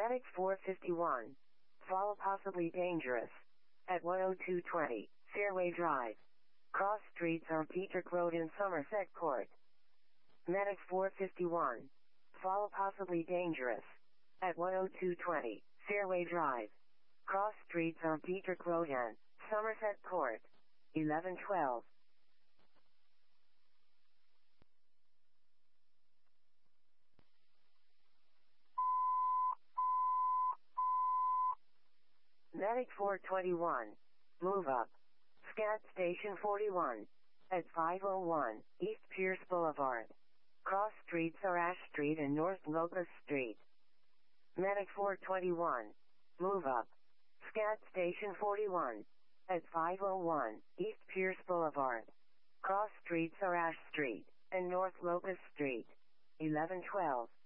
Medic 451. Follow possibly dangerous. At 10220, Fairway Drive. Cross streets on Petrick Road in Somerset Court. Medic 451. Follow possibly dangerous. At 10220, Fairway Drive. Cross streets on Petrick Road and Somerset Court. 1112. Medic 421. Move up. Scat Station 41. At 501 East Pierce Boulevard. Cross streets are Ash Street and North Locust Street. Medic 421. Move up. Scat Station 41. At 501 East Pierce Boulevard. Cross streets are Ash Street and North Locust Street. 1112.